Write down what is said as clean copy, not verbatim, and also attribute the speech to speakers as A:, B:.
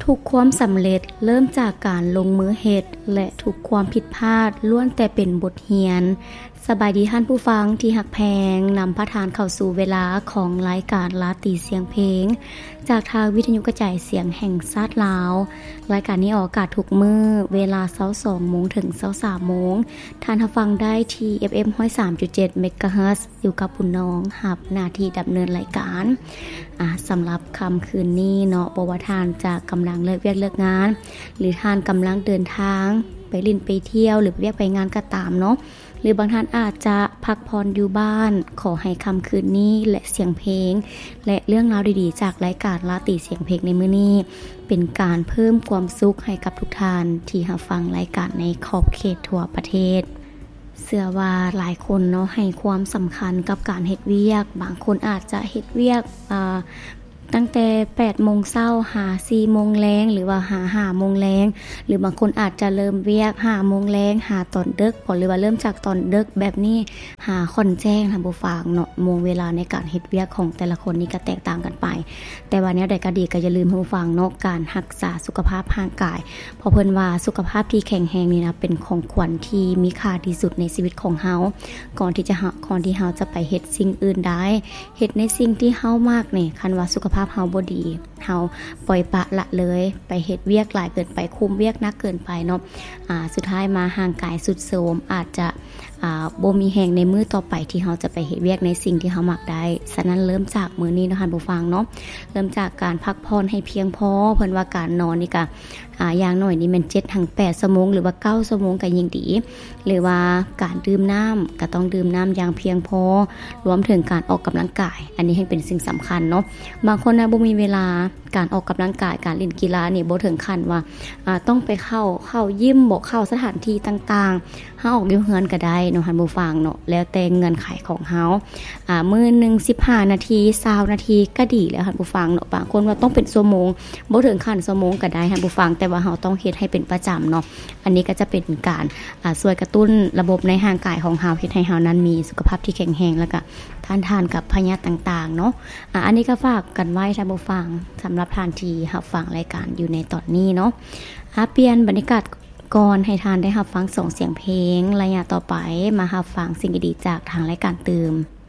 A: ทุกความสำเร็จเริ่มจากการลงมือเฮ็ดและทุกความผิดพลาดล้วนแต่เป็นบทเรียนสบายดีท่านผู้ฟังที่หักแพงนำพระทานเข้าสู่เวลาของรายการลาตีเสียงเพลงจากทางวิทยุกระจายเสียงแห่งชาติลาวรายการนี้ออกอากาศทุกมื้อเวลา 22:00 นถึง 23:00 นท่านรับฟังได้ที่ FM 103.7 เมกะเฮิรตซ์อยู่กับผู้น้องรับหน้าที่ดำเนินรายการสำหรับค่ำคืนนี้เนาะบ่ว่าท่านจะกำลังเลิกเวียกเลิกงานหรือท่านกำลังเดินทางไปลิ้นไปเที่ยวหรือเวียกไปงานก็ตามเนาะหรือบางท่านอาจจะพักผ่อนอยู่บ้านขอให้ค่ำคืนนี้และเสียงเพลงและเรื่องราวดีๆจากรายการลาตีเสียงเพลงในมื้อนี้เป็นการเพิ่มความสุขให้กับทุกท่านที่รับฟังรายการในขอบเขตทั่วประเทศเชื่อว่าหลายคนเนาะให้ความสำคัญกับการเฮ็ดเวียกบางคนอาจจะเฮ็ดเวียกตั้งแต่ 8:00 นหา 4:00 นแลงหรือว่าหา 5:00 นแลงหรือบางคนอาจจะเริ่มเวียก 5:00 นแลงหาตอนดึกหรือว่าเริ่มจากตอนดึกแบบนี้หาค่อนแจ้งท่านผู้ฟังเนาะโมงเวลาในการเฮ็ดเวียกของแต่ละคนนี่ก็แตกต่างกันไปแต่ว่าแนวใดก็ดีก็อย่าลืมท่านผู้ฟังเนาะการรักษาสุขภาพร่างกายเพราะเพิ่นว่าสุขภาพที่แข็งแรงนี่นะเป็นของขวัญที่มีค่าที่สุดในชีวิตของเฮาก่อนที่เฮาจะไปเฮ็ดสิ่งอื่นได้เฮ็ดในสิ่งที่เฮามากนี่คันว่าสุขภาพเฮาบ่ดีเฮาปล่อยปละละเลยไปเฮ็ดเวียกหลายเกินไปคุมเวียกหนักเกินไปเนาะสุดท้ายมาห่างกายสุดโทรมอาจจะบ่มีแรงในมื้อต่อไปที่เฮาจะไปเฮ็ดเวียกในสิ่งที่เฮามักได้ฉะนั้นเริ่มจากมื้อนี้เนาะท่านผู้ฟังเนาะเริ่มจากการพักผ่อนให้เพียงพอเพิ่นว่าการนอนนี่ก็อย่างน้อยนี่มัน7-8 ชั่วโมงหรือว่า9 ชั่วโมงก็ยิ่งดีหรือว่าการดื่มน้ำก็ต้องดื่มน้ำอย่างเพียงพอรวมถึงการออกกำลังกายอันนี้ให้เป็นสิ่งสำคัญเนาะบางคนนะบ่มีเวลาการออกกำลังกายการเล่นกีฬานี่บ่ถึงขั้นว่าต้องไปเข้ายิมบ่เข้าสถานที่ต่างๆเฮาออกอยู่เฮือนก็ได้เนาะท่านผู้ฟังเนาะแล้วแต่เงื่อนไขของเฮามื้อนึง15 นาที20 นาทีก็ดีแล้วท่านผู้ฟังเนาะบางคนว่าต้องเป็นชั่วโมงบ่ถึงขั้นชั่วโมงก็ได้ท่านผู้ฟังแต่ว่าเฮาต้องเฮ็ดให้เป็นประจำเนาะอันนี้ก็จะเป็นการช่วยกระตุ้นระบบในร่างกายของเฮาเฮ็ดให้เฮานั้นมีสุขภาพที่แข็งแรงแล้วก็ทานกับพยาธิต่างๆเนาะอันนี้ก็ฝากกันไว้ท่านผู้ฟังสำหรับท่านที่รับฟังรายการอยู่ในตอนนี้เนาะเปลี่ยนบรรยากาศก่อนให้ทานได้รับฟังส่งเสียงเพลงระยะต่อไปมารับฟังสิ่งดีๆจากทางรายการเติม